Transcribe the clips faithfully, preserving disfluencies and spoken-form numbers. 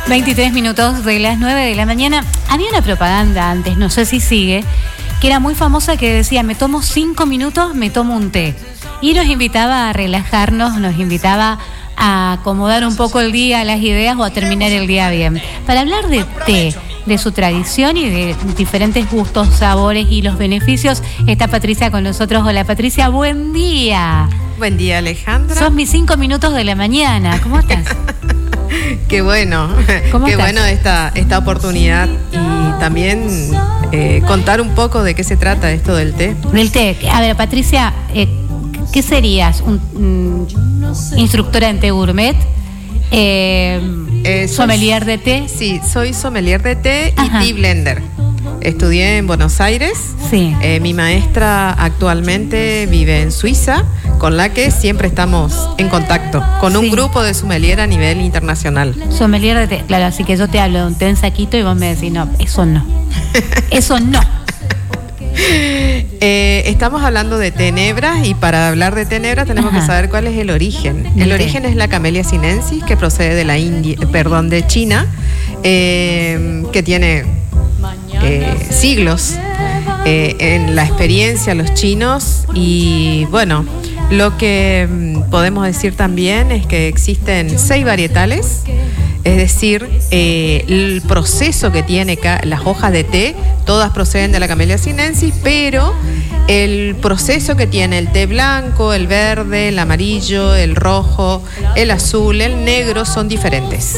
veintitrés minutos de las nueve de la mañana. Había una propaganda antes, no sé si sigue, que era muy famosa, que decía: me tomo cinco minutos, me tomo un té. Y nos invitaba a relajarnos, nos invitaba a acomodar un poco el día, las ideas, o a terminar el día bien. Para hablar de té, de su tradición y de diferentes gustos, sabores y los beneficios, está Patricia con nosotros. Hola Patricia, buen día. Buen día, Alejandra. Sos mis cinco minutos de la mañana, ¿cómo estás? Qué bueno, ¿Cómo qué estás? bueno esta, esta oportunidad y también eh, contar un poco de qué se trata esto del té. Del té. A ver, Patricia, eh, ¿qué serías? Un, mm, ¿Instructora en té gourmet? Eh, Eh, soy- ¿Sommelier de té? Sí, soy sommelier de té y Ajá. tea blender. Estudié en Buenos Aires. Sí. Eh, mi maestra actualmente vive en Suiza, con la que siempre estamos en contacto, con un Sí. grupo de sommelier a nivel internacional. Sommelier de té. Claro, así que yo te hablo de un té en saquito y vos me decís: no, eso no. Eso no. Eh, estamos hablando de tenebras y para hablar de tenebras tenemos Ajá. que saber cuál es el origen. Del El té. origen es la Camellia sinensis, que procede de la India, perdón, de China, eh, que tiene eh, siglos eh, en la experiencia los chinos. Y bueno, lo que mm, podemos decir también es que existen seis varietales. Es decir, eh, el proceso que tiene ca- las hojas de té, todas proceden de la Camellia sinensis, pero el proceso que tiene el té blanco, el verde, el amarillo, el rojo, el azul, el negro son diferentes.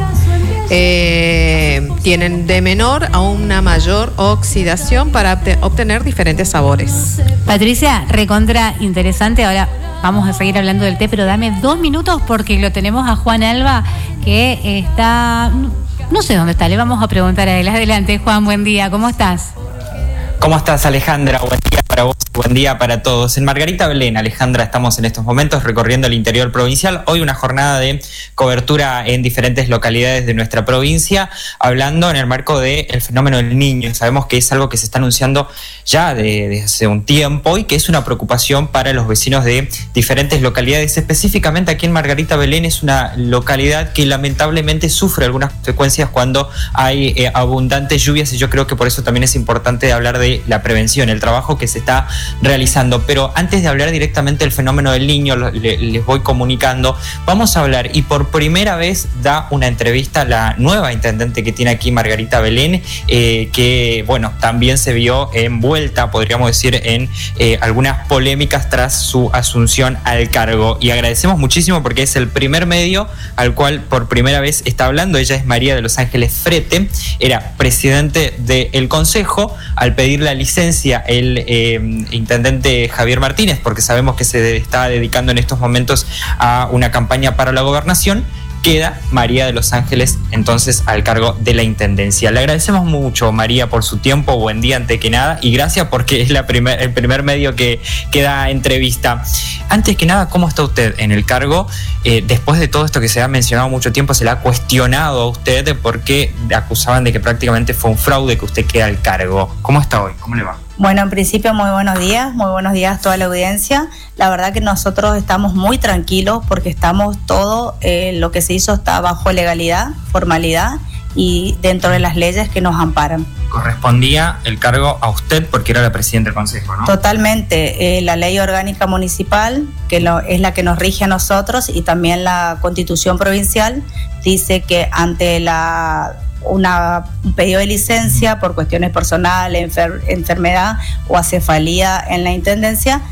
Eh, tienen de menor a una mayor oxidación para obte- obtener diferentes sabores. Patricia, recontra interesante. Ahora vamos a seguir hablando del té, pero dame dos minutos porque lo tenemos a Juan Alba, que está... no- No sé dónde está, le vamos a preguntar a él. Adelante, Juan, buen día, ¿cómo estás? ¿Cómo estás, Alejandra? Buen día para vos, buen día para todos. En Margarita Belén, Alejandra, estamos en estos momentos recorriendo el interior provincial. Hoy una jornada de cobertura en diferentes localidades de nuestra provincia, hablando en el marco del fenómeno del Niño. Sabemos que es algo que se está anunciando ya de, de hace un tiempo y que es una preocupación para los vecinos de diferentes localidades. Específicamente aquí en Margarita Belén es una localidad que lamentablemente sufre algunas consecuencias cuando hay eh, abundantes lluvias, y yo creo que por eso también es importante hablar de la prevención, el trabajo que se está realizando. Pero antes de hablar directamente del fenómeno del Niño, lo, le, les voy comunicando, vamos a hablar, y por primera vez da una entrevista la nueva intendente que tiene aquí Margarita Belén, eh, que bueno, también se vio envuelta, podríamos decir, en eh, algunas polémicas tras su asunción al cargo, y agradecemos muchísimo porque es el primer medio al cual por primera vez está hablando. Ella es María de los Ángeles Frete, era presidente del Consejo. Al pedir la licencia el eh, intendente Javier Martínez, porque sabemos que se está dedicando en estos momentos a una campaña para la gobernación, queda María de los Ángeles entonces al cargo de la intendencia. Le agradecemos mucho, María, por su tiempo. Buen día ante que nada, y gracias porque es la primer, el primer medio que, que da entrevista. Antes que nada, ¿cómo está usted en el cargo? Eh, después de todo esto que se ha mencionado mucho tiempo, se le ha cuestionado a usted porque acusaban de que prácticamente fue un fraude que usted queda al cargo. ¿Cómo está hoy? ¿Cómo le va? Bueno, en principio muy buenos días, muy buenos días a toda la audiencia. La verdad que nosotros estamos muy tranquilos porque estamos todo, eh, lo que se hizo está bajo legalidad, formalidad y dentro de las leyes que nos amparan. Correspondía el cargo a usted porque era la presidenta del Consejo, ¿no? Totalmente, eh, la ley orgánica municipal, que lo, es la que nos rige a nosotros, y también la Constitución provincial dice que ante la... Una, un pedido de licencia por cuestiones personales, enfer, enfermedad o acefalía en la intendencia,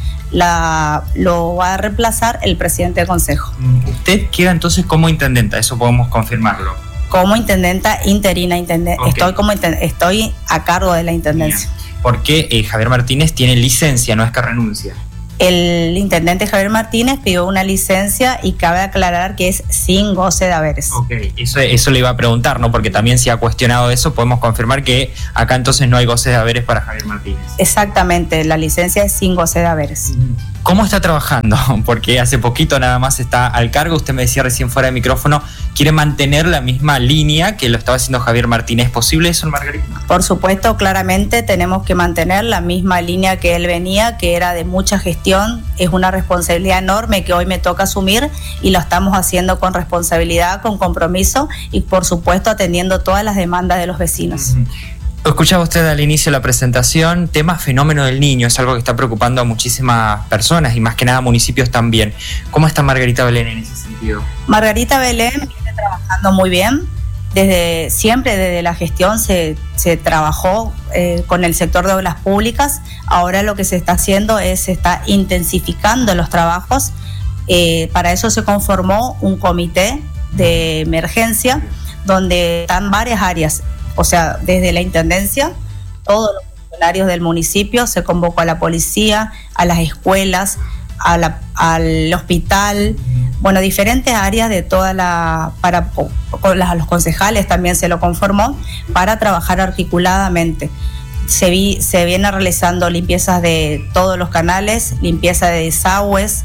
la, lo va a reemplazar el presidente del consejo. Usted queda entonces como intendenta, eso podemos confirmarlo. Como intendenta interina, intenden- Okay. estoy como inten- estoy a cargo de la intendencia. Bien. Porque eh, Javier Martínez tiene licencia, no es que renuncia. El intendente Javier Martínez pidió una licencia y cabe aclarar que es sin goce de haberes. Ok, eso, eso le iba a preguntar, ¿no? Porque también se ha cuestionado eso, podemos confirmar que acá entonces no hay goce de haberes para Javier Martínez. Exactamente, la licencia es sin goce de haberes. ¿Cómo está trabajando? Porque hace poquito nada más está al cargo. Usted me decía recién fuera de micrófono, quiere mantener la misma línea que lo estaba haciendo Javier Martínez. ¿Es posible eso, Margarita? Por supuesto, claramente tenemos que mantener la misma línea que él venía, que era de mucha gestión. Es una responsabilidad enorme que hoy me toca asumir y lo estamos haciendo con responsabilidad, con compromiso y por supuesto atendiendo todas las demandas de los vecinos. Uh-huh. Escuchaba usted al inicio de la presentación, tema fenómeno del niño, es algo que está preocupando a muchísimas personas y más que nada municipios también. ¿Cómo está Margarita Belén en ese sentido? Margarita Belén viene trabajando muy bien, desde siempre desde la gestión se, se trabajó eh, con el sector de obras públicas. Ahora lo que se está haciendo es se está intensificando los trabajos, eh, para eso se conformó un comité de emergencia donde están varias áreas. O sea, desde la Intendencia, todos los funcionarios del municipio, se convocó a la policía, a las escuelas, a la, al hospital, bueno, diferentes áreas de toda la, para con las, a los concejales también se lo conformó, para trabajar articuladamente. Se, vi, se viene realizando limpiezas de todos los canales, limpieza de desagües,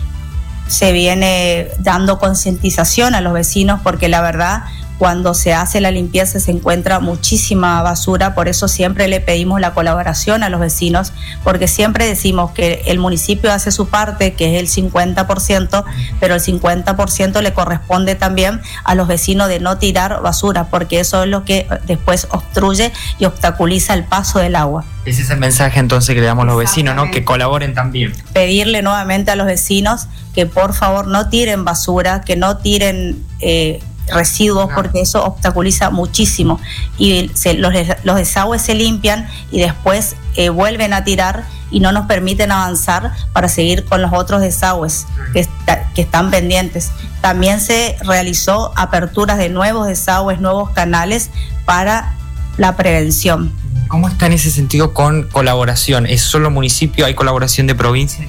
se viene dando concientización a los vecinos porque la verdad, cuando se hace la limpieza se encuentra muchísima basura, por eso siempre le pedimos la colaboración a los vecinos, porque siempre decimos que el municipio hace su parte, que es el cincuenta por ciento, pero el cincuenta por ciento le corresponde también a los vecinos de no tirar basura, porque eso es lo que después obstruye y obstaculiza el paso del agua. Ese es el mensaje entonces que le damos a los vecinos, ¿no? Que colaboren también. Pedirle nuevamente a los vecinos que por favor no tiren basura, que no tiren eh, residuos, no. Porque eso obstaculiza muchísimo y se, los, los desagües se limpian y después eh, vuelven a tirar y no nos permiten avanzar para seguir con los otros desagües que, está, que están pendientes. También se realizó aperturas de nuevos desagües, nuevos canales para la prevención. ¿Cómo está en ese sentido con colaboración? ¿Es solo municipio? ¿Hay colaboración de provincia?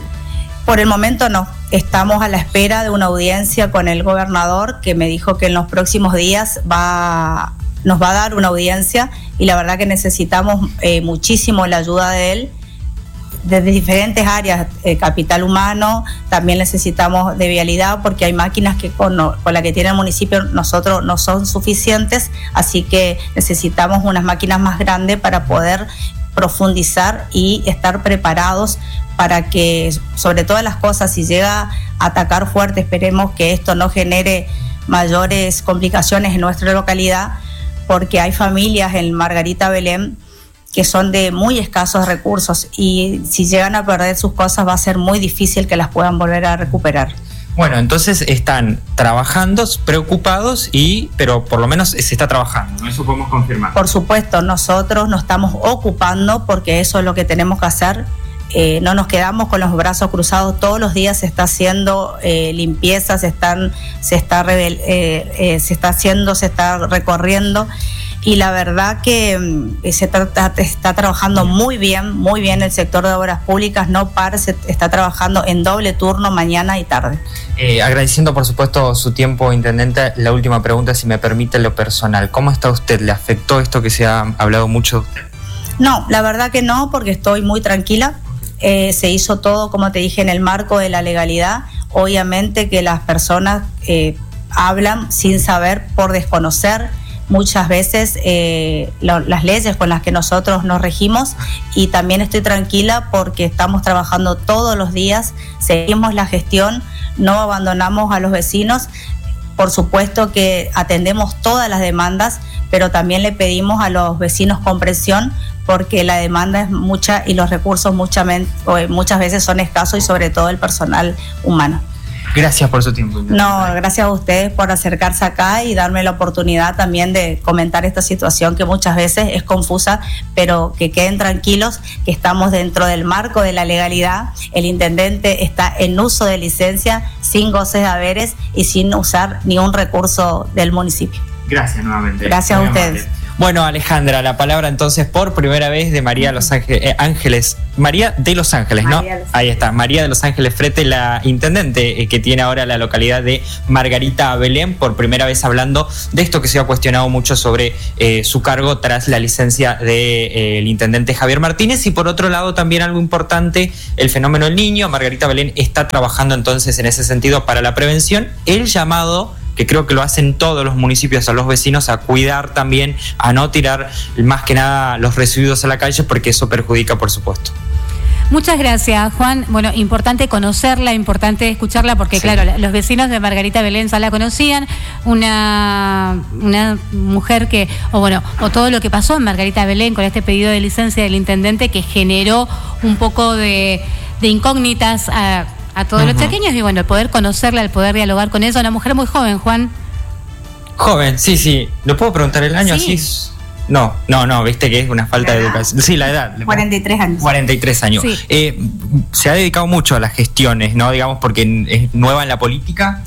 Por el momento no. Estamos a la espera de una audiencia con el gobernador que me dijo que en los próximos días va, nos va a dar una audiencia y la verdad que necesitamos eh, muchísimo la ayuda de él desde diferentes áreas, eh, capital humano, también necesitamos de vialidad porque hay máquinas que con, con la que tiene el municipio nosotros no son suficientes, así que necesitamos unas máquinas más grandes para poder profundizar y estar preparados para que, sobre todas las cosas, si llega a atacar fuerte, esperemos que esto no genere mayores complicaciones en nuestra localidad, porque hay familias en Margarita Belén que son de muy escasos recursos y si llegan a perder sus cosas va a ser muy difícil que las puedan volver a recuperar. Bueno, entonces están trabajando, preocupados, y pero por lo menos se está trabajando, ¿no? Eso podemos confirmar. Por supuesto, nosotros nos estamos ocupando porque eso es lo que tenemos que hacer. Eh, no nos quedamos con los brazos cruzados, todos los días se está haciendo eh, limpieza, se están, se está revel, eh, eh, se está haciendo, se está recorriendo y la verdad que eh, se está, está trabajando muy bien, muy bien el sector de obras públicas, no para, se está trabajando en doble turno mañana y tarde. Eh, agradeciendo por supuesto su tiempo, intendente, la última pregunta, si me permite, lo personal, ¿cómo está usted? ¿Le afectó esto que se ha hablado mucho de usted? No, la verdad que no, porque estoy muy tranquila. Eh, se hizo todo, como te dije, en el marco de la legalidad. Obviamente que las personas eh, hablan sin saber, por desconocer muchas veces eh, lo, las leyes con las que nosotros nos regimos, y también estoy tranquila porque estamos trabajando todos los días, seguimos la gestión, no abandonamos a los vecinos. Por supuesto que atendemos todas las demandas, pero también le pedimos a los vecinos comprensión porque la demanda es mucha y los recursos mucha, muchas veces son escasos y sobre todo el personal humano. Gracias por su tiempo. No, gracias a ustedes por acercarse acá y darme la oportunidad también de comentar esta situación que muchas veces es confusa, pero que queden tranquilos que estamos dentro del marco de la legalidad. El intendente está en uso de licencia, sin goces de haberes y sin usar ni un recurso del municipio. Gracias nuevamente. Gracias Muy a ustedes. amable. Bueno, Alejandra, la palabra entonces por primera vez de María Los Ángeles, eh, Ángeles, María de Los Ángeles, ¿no? María de Los Ahí está, María de Los Ángeles Frete, la intendente eh, que tiene ahora la localidad de Margarita Belén, por primera vez hablando de esto que se ha cuestionado mucho sobre eh, su cargo tras la licencia del de, eh, intendente Javier Martínez. Y por otro lado también algo importante, el fenómeno del niño. Margarita Belén está trabajando entonces en ese sentido para la prevención, el llamado que creo que lo hacen todos los municipios a los vecinos a cuidar también, a no tirar más que nada los residuos a la calle, porque eso perjudica, por supuesto. Muchas gracias, Juan. Bueno, importante conocerla, importante escucharla, porque sí, claro, los vecinos de Margarita Belén ya la conocían, una, una mujer que, o bueno, o todo lo que pasó en Margarita Belén con este pedido de licencia del intendente que generó un poco de, de incógnitas a a todos uh-huh. los chaqueños, y bueno, el poder conocerla, el poder dialogar con ella, una mujer muy joven, Juan. Joven, sí, sí. ¿Le puedo preguntar el año? Sí. Así no, no, no, viste que es una falta de educación. Sí, la edad. cuarenta y tres años. cuarenta y tres años. Sí. Eh, se ha dedicado mucho a las gestiones, ¿no? Digamos, porque es nueva en la política.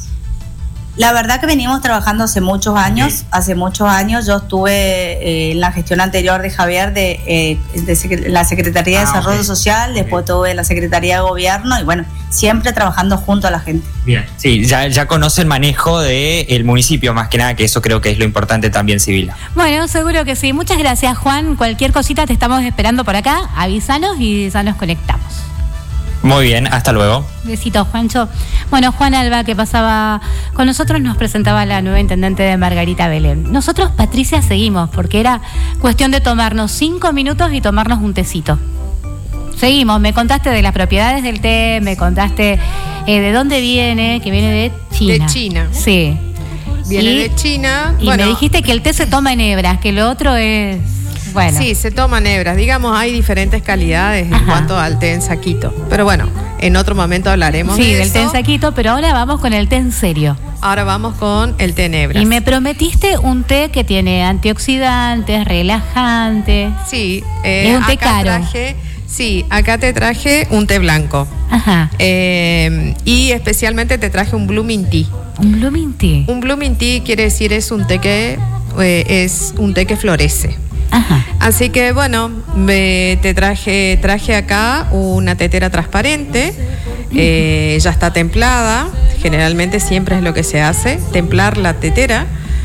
La verdad que venimos trabajando hace muchos años, sí. hace muchos años. Yo estuve eh, en la gestión anterior de Javier de, eh, de la Secretaría de ah, Desarrollo okay. Social, después okay. tuve la Secretaría de Gobierno y bueno, siempre trabajando junto a la gente. Bien, sí, ya, ya conoce el manejo del municipio más que nada, que eso creo que es lo importante también, Sibila. Bueno, seguro que sí. Muchas gracias, Juan. Cualquier cosita te estamos esperando por acá, avísanos y ya nos conectamos. Muy bien, hasta luego. Besitos, Juancho. Bueno, Juan Alba, que pasaba con nosotros, nos presentaba a la nueva intendente de Margarita Belén. Nosotros, Patricia, seguimos, porque era cuestión de tomarnos cinco minutos y tomarnos un tecito. Seguimos, me contaste de las propiedades del té, me contaste eh, de dónde viene, que viene de China. De China. Sí. Viene y, de China. Y bueno, me dijiste que el té se toma en hebras, que lo otro es... Bueno. Sí, se toman hebras. Digamos, hay diferentes calidades Ajá. en cuanto al té en saquito. Pero bueno, en otro momento hablaremos sí, de del eso. té en saquito, pero ahora vamos con el té en serio. Ahora vamos con el té en hebras. Y me prometiste un té que tiene antioxidantes, relajante. Sí. Eh, es un té acá caro. Traje, sí, acá te traje un té blanco. Ajá. Eh, y especialmente te traje un blooming tea. ¿Un blooming tea? Un blooming tea quiere decir es un té que, eh, es un té que florece. Ajá. Así que bueno, me, te traje, traje acá una tetera transparente, eh, ya está templada, generalmente siempre es lo que se hace, templar la tetera,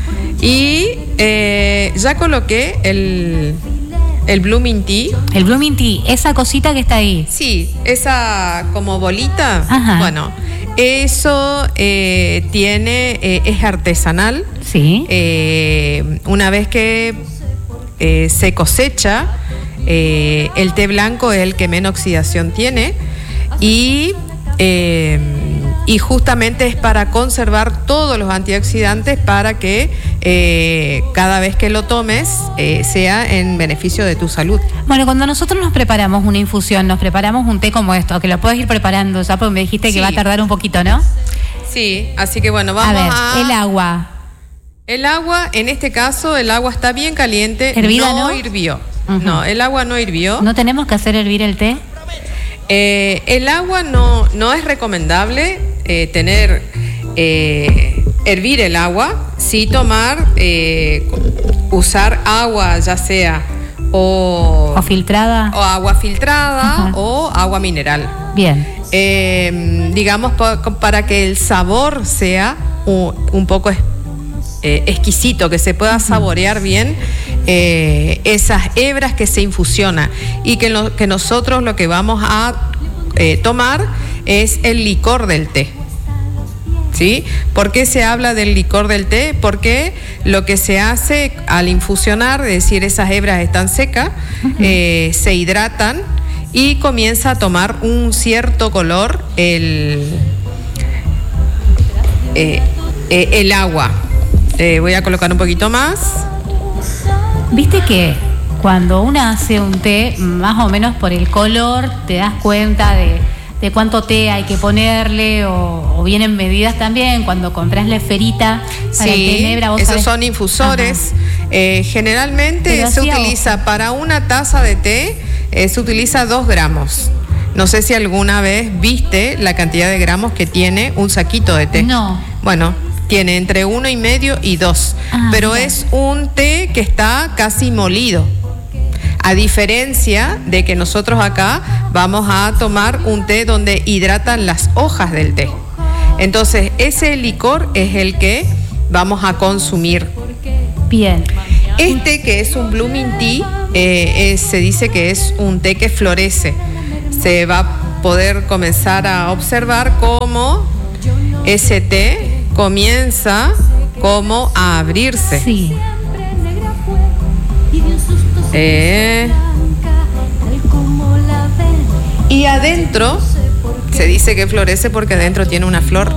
y eh, ya coloqué el, el blooming tea. El blooming tea, esa cosita que está ahí. Sí, esa como bolita, Ajá. bueno, eso eh, tiene, eh, es artesanal. Sí. Eh, una vez que Eh, se cosecha, eh, el té blanco es el que menos oxidación tiene y, eh, y justamente es para conservar todos los antioxidantes para que eh, cada vez que lo tomes eh, sea en beneficio de tu salud. Bueno, cuando nosotros nos preparamos una infusión, nos preparamos un té como esto, que lo puedes ir preparando ya, porque me dijiste que sí. va a tardar un poquito, ¿no? Sí, así que bueno, vamos a ver, a... el agua. El agua, en este caso, el agua está bien caliente. ¿Hervida, no? no? hirvió. Uh-huh. No, el agua no hirvió. ¿No tenemos que hacer hervir el té? Eh, el agua no, no es recomendable eh, tener, eh, hervir el agua, sí tomar, eh, usar agua ya sea o... ¿O filtrada? O agua filtrada uh-huh. o agua mineral. Bien. Eh, digamos, pa, para que el sabor sea un, un poco Eh, exquisito, que se pueda saborear bien eh, esas hebras que se infusiona y que, lo, que nosotros lo que vamos a eh, tomar es el licor del té. ¿Sí? ¿Por qué se habla del licor del té? Porque lo que se hace al infusionar, es decir, esas hebras están secas, uh-huh. eh, se hidratan y comienza a tomar un cierto color el, eh, eh, el agua. Eh, voy a colocar un poquito más. Viste que cuando uno hace un té, más o menos por el color, te das cuenta de, de cuánto té hay que ponerle, o, o vienen medidas también cuando compras la esferita para sí, el té nebra. ¿Vos esos sabés? Son infusores. Eh, generalmente se utiliza ojo. Para una taza de té, eh, se utiliza dos gramos. No sé si alguna vez viste la cantidad de gramos que tiene un saquito de té. No. Bueno, tiene entre uno y medio y dos, ah, pero bien. Es un té que está casi molido. A diferencia de que nosotros acá vamos a tomar un té donde hidratan las hojas del té. Entonces, ese licor es el que vamos a consumir. Bien. Este, que es un blooming tea, eh, es, se dice que es un té que florece. Se va a poder comenzar a observar cómo ese té comienza como a abrirse. Sí. Eh, y adentro se dice que florece porque adentro tiene una flor.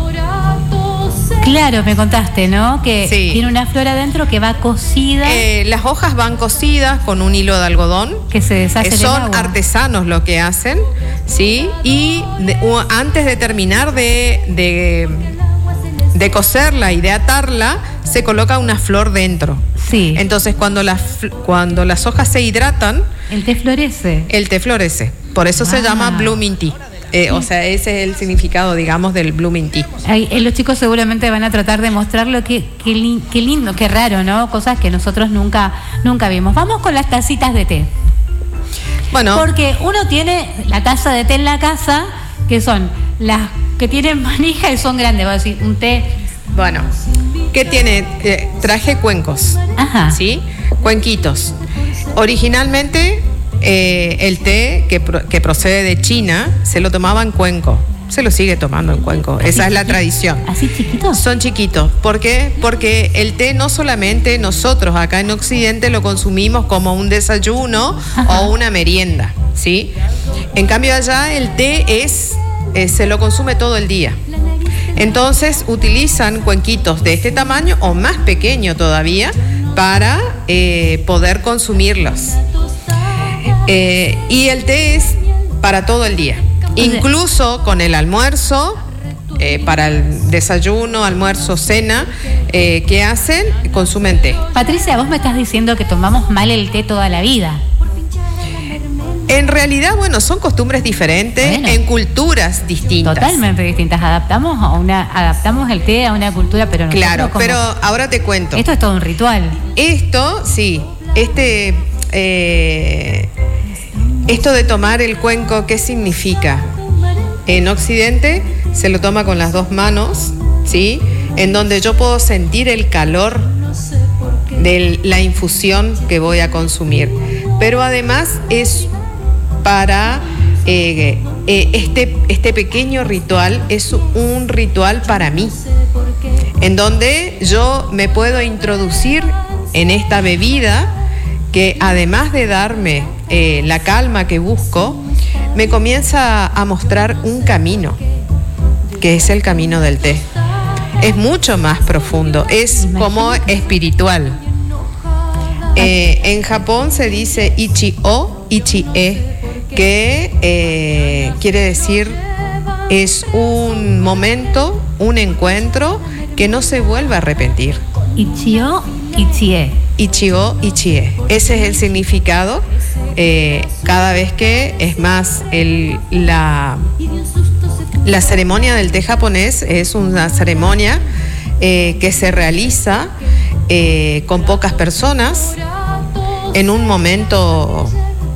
Claro, me contaste, ¿no? Que sí. Tiene una flor adentro que va cocida. Eh, las hojas van cocidas con un hilo de algodón. Que se deshace. Eh, son artesanos lo que hacen, ¿sí? Y de, uh, antes de terminar de, de, de cocerla y de atarla, se coloca una flor dentro. Sí. Entonces, cuando las, cuando las hojas se hidratan, el té florece. El té florece. Por eso ah. se llama blooming tea. Eh, o sea, ese es el significado, digamos, del blooming tea. Ay, eh, los chicos seguramente van a tratar de mostrarlo. Qué, qué, li, qué lindo, qué raro, ¿no? Cosas que nosotros nunca, nunca vimos. Vamos con las tacitas de té. Bueno. Porque uno tiene la taza de té en la casa, que son las que tienen manija y son grandes. Voy a decir, un té. Bueno, ¿qué tiene? Eh, traje cuencos. Ajá. ¿Sí? Cuenquitos. Originalmente, eh, el té que, pro, que procede de China se lo tomaba en cuenco. Se lo sigue tomando en cuenco. Esa es la tradición. ¿Así chiquitos? Son chiquitos. ¿Por qué? Porque el té no solamente nosotros acá en Occidente lo consumimos como un desayuno Ajá. o una merienda, ¿sí? En cambio allá el té es, eh, se lo consume todo el día. Entonces utilizan cuenquitos de este tamaño o más pequeño todavía para eh, poder consumirlos. Eh, y el té es para todo el día. Incluso con el almuerzo, eh, para el desayuno, almuerzo, cena, eh, ¿qué hacen? Consumen té. Patricia, vos me estás diciendo que tomamos mal el té toda la vida. En realidad, bueno, son costumbres diferentes, bueno, en culturas distintas. Totalmente distintas. Adaptamos a una, adaptamos el té a una cultura, pero nosotros claro, como, pero ahora te cuento. Esto es todo un ritual. Esto, sí, este... Eh, Esto de tomar el cuenco, ¿qué significa? En Occidente se lo toma con las dos manos, ¿sí? En donde yo puedo sentir el calor de la infusión que voy a consumir. Pero además es para eh, eh, este, este pequeño ritual, es un ritual para mí, en donde yo me puedo introducir en esta bebida que además de darme eh, la calma que busco, me comienza a mostrar un camino, que es el camino del té. Es mucho más profundo, es como espiritual. Eh, en Japón se dice ichi-o, ichi-e, que eh, quiere decir es un momento, un encuentro que no se vuelve a repetir. Ichi-o, ichi-e. Ichi-o, ichi-e. Ese es el significado. Eh, cada vez que es más el, la, la ceremonia del té japonés es una ceremonia eh, que se realiza eh, con pocas personas en un momento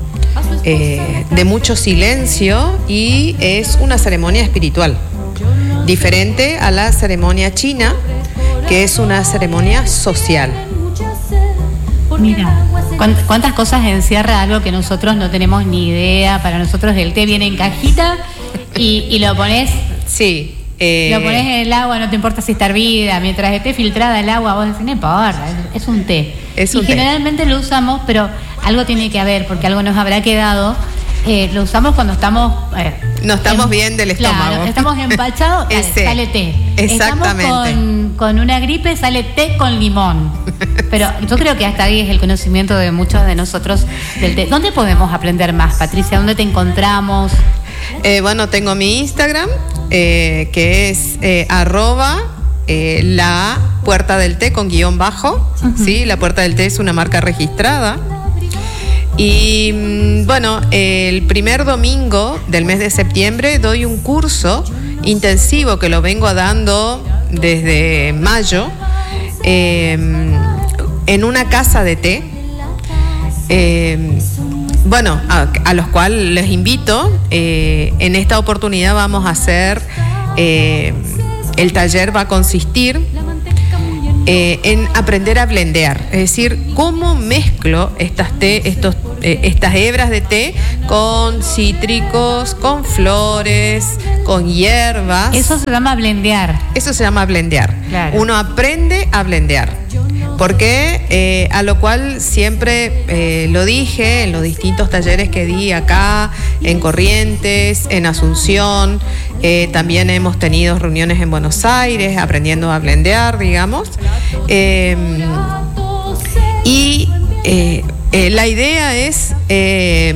eh, de mucho silencio, y es una ceremonia espiritual diferente a la ceremonia china, que es una ceremonia social. Mira, ¿cuántas cosas encierra algo que nosotros no tenemos ni idea? Para nosotros el té viene en cajita y, y lo pones. Sí. Eh, lo pones en el agua, no te importa si está hervida. Mientras esté filtrada el agua, vos decís, no importa, es, es un té. Es un y té. Generalmente lo usamos, pero algo tiene que haber, porque algo nos habrá quedado. Eh, lo usamos cuando estamos... Eh, no estamos en, bien del estómago. Claro, estamos empachados, dale, sale té. Exactamente. Estamos con, con una gripe, sale té con limón. Pero yo creo que hasta ahí es el conocimiento de muchos de nosotros del té. ¿Dónde podemos aprender más, Patricia? ¿Dónde te encontramos? Eh, bueno, tengo mi Instagram, eh, que es eh, arroba eh, la puerta del té con guión bajo. Uh-huh. ¿Sí? La puerta del té es una marca registrada. Y bueno, el primer domingo del mes de septiembre doy un curso intensivo que lo vengo dando desde mayo eh, en una casa de té. Eh, bueno, a, a los cuales les invito. Eh, en esta oportunidad vamos a hacer, eh, el taller va a consistir eh, en aprender a blendear, es decir, cómo mezclo estas té, estos, eh, estas hebras de té con cítricos, con flores, con hierbas. Eso se llama blendear. Eso se llama blendear. Claro. Uno aprende a blendear. Porque eh, a lo cual siempre eh, lo dije en los distintos talleres que di acá, en Corrientes, en Asunción, eh, también hemos tenido reuniones en Buenos Aires, aprendiendo a blendear, digamos. Eh, y eh, eh, la idea es eh,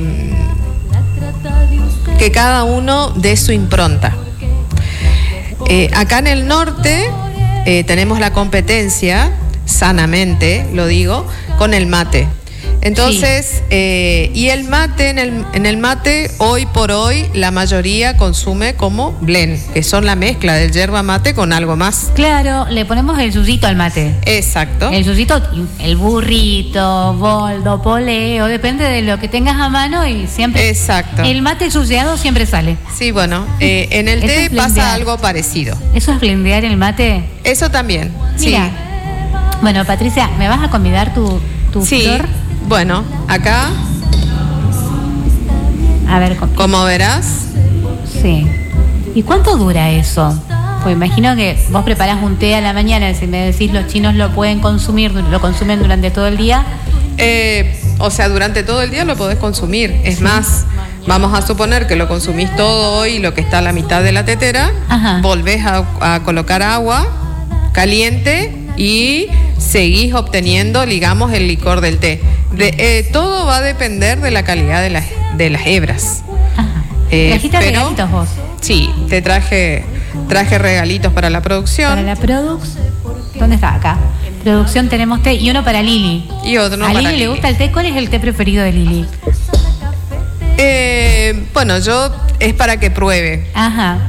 que cada uno dé su impronta. Eh, acá en el norte eh, tenemos la competencia, sanamente lo digo, con el mate. Entonces, sí. eh, y el mate, en el, en el mate, hoy por hoy, la mayoría consume como blend, que son la mezcla del yerba mate con algo más. Claro, le ponemos el yuyito al mate. Exacto. El yuyito, el burrito, boldo, poleo, depende de lo que tengas a mano y siempre. Exacto. El mate yuyeado siempre sale. Sí, bueno, eh, en el té pasa algo parecido. ¿Eso es blendear el mate? Eso también, Mira. sí. Bueno, Patricia, ¿me vas a convidar tu, tu sí. flor? Bueno, acá, a ver, con... como verás. Sí. ¿Y cuánto dura eso? Pues imagino que vos preparás un té a la mañana, si me decís los chinos lo pueden consumir, lo consumen durante todo el día. Eh, o sea, durante todo el día lo podés consumir. Es sí. más, vamos a suponer que lo consumís todo hoy, lo que está a la mitad de la tetera. Ajá. Volvés a, a colocar agua caliente y seguís obteniendo, digamos, el licor del té. De, eh, todo va a depender de la calidad de las, de las hebras. Ajá. Eh, ¿Trajiste pero, regalitos vos? Sí, te traje, traje regalitos para la producción. Para la producción. ¿Dónde está? Acá. Producción tenemos té y uno para Lili. Y otro no ¿A para Lili Lili le gusta el té? ¿Cuál es el té preferido de Lili? Eh, bueno, yo es para que pruebe. Ajá.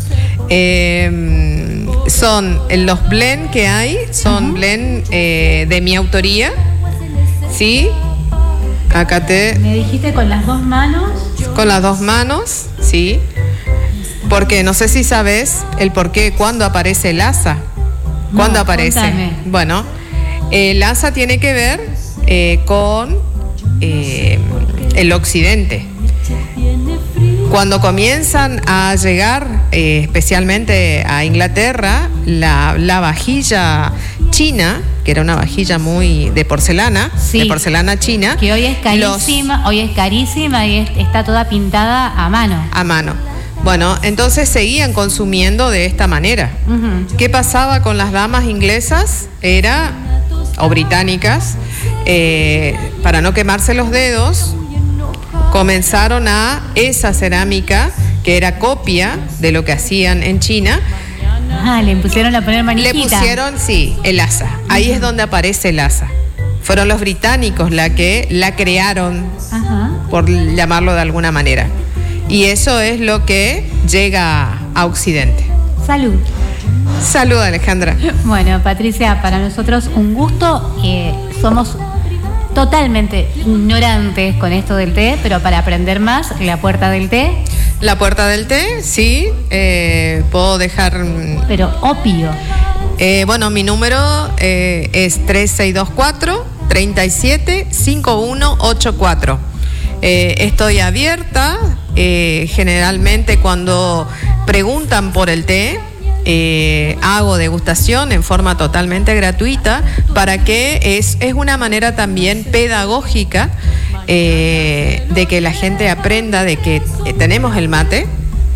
Eh, son los blend que hay, son uh-huh. blend eh, de mi autoría. ¿Sí? Acá te... Me dijiste con las dos manos. Con las dos manos, sí. Porque no sé si sabes el por qué, cuándo aparece el asa. ¿Cuándo no, aparece? Contame. Bueno, el asa tiene que ver eh, con eh, el occidente. Cuando comienzan a llegar, eh, especialmente a Inglaterra, la, la vajilla china, que era una vajilla muy de porcelana, sí, de porcelana china. Que hoy es carísima, los, hoy es carísima y es, está toda pintada a mano. A mano. Bueno, entonces seguían consumiendo de esta manera. Uh-huh. ¿Qué pasaba con las damas inglesas? Era, o británicas, eh, para no quemarse los dedos, comenzaron a esa cerámica, que era copia de lo que hacían en China. Ah, le pusieron a poner maniquita. Le pusieron, sí, el asa. Ahí uh-huh. es donde aparece el asa. Fueron los británicos la que la crearon, uh-huh. por llamarlo de alguna manera. Y eso es lo que llega a Occidente. Salud. Salud, Alejandra. Bueno, Patricia, para nosotros un gusto. Eh, somos totalmente ignorantes con esto del té, pero para aprender más, la puerta del té. La puerta del té, sí. Eh, puedo dejar... Pero opio. Eh, bueno, mi número eh, es tres seis dos cuatro, tres siete, cinco uno ocho cuatro. Eh, estoy abierta. Eh, generalmente cuando preguntan por el té, eh, hago degustación en forma totalmente gratuita, para que es, es una manera también pedagógica eh, de que la gente aprenda de que eh, tenemos el mate,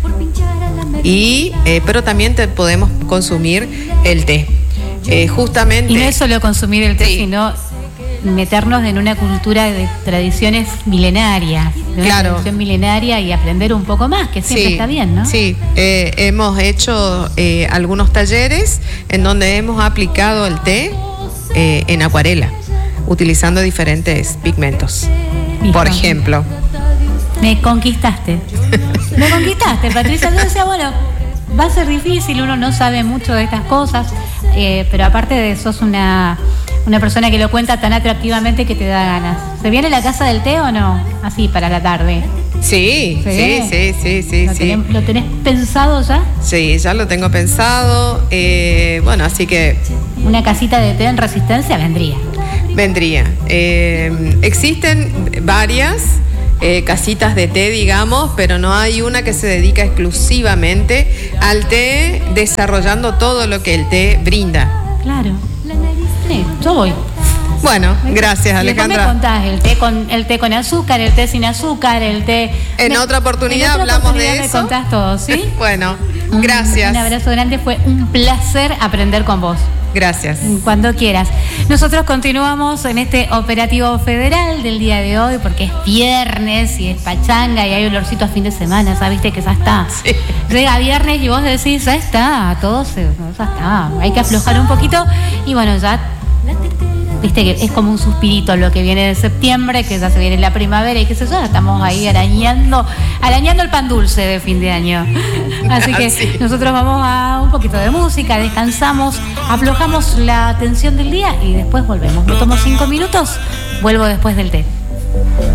y, eh, pero también te podemos consumir el té. Eh, justamente. Y no es solo consumir el té, sí, sino meternos en una cultura de tradiciones milenarias, de una claro. tradición milenaria, y aprender un poco más, que siempre sí, está bien, ¿no? Sí, eh, hemos hecho eh, algunos talleres en donde hemos aplicado el té eh, en acuarela, utilizando diferentes pigmentos. Listo. Por ejemplo. Me conquistaste. Me conquistaste, Patricia. Yo decía, bueno, va a ser difícil, uno no sabe mucho de estas cosas, eh, pero aparte de eso, sos una, una persona que lo cuenta tan atractivamente que te da ganas. ¿Se viene la casa del té o no? Así, para la tarde. Sí, sí, sí, sí, sí, ¿Lo, sí. tenés, ¿Lo tenés pensado ya? Sí, ya lo tengo pensado. Eh, bueno, así que... Una casita de té en Resistencia vendría. Vendría. Eh, existen varias eh, casitas de té, digamos, pero no hay una que se dedica exclusivamente al té, desarrollando todo lo que el té brinda. Claro. Sí, yo voy. Bueno, gracias, Alejandra. Me contás el té con el té con azúcar, el té sin azúcar, el té. En me, otra oportunidad en otra hablamos oportunidad de me eso. Me contás todo, ¿sí? Bueno, gracias. Un, un abrazo grande, fue un placer aprender con vos. Gracias. Cuando quieras. Nosotros continuamos en este operativo federal del día de hoy porque es viernes y es pachanga y hay olorcito a fin de semana, ¿sabes? Viste que ya está. Sí. Llega viernes y vos decís, ya está, todo se, ya está. Hay que aflojar un poquito y bueno, ya. Viste que es como un suspirito lo que viene de septiembre, que ya se viene la primavera y qué sé yo, estamos ahí arañando, arañando el pan dulce de fin de año. Así que sí. Nosotros vamos a un poquito de música, descansamos, aflojamos la tensión del día y después volvemos. Me tomo cinco minutos, vuelvo después del té.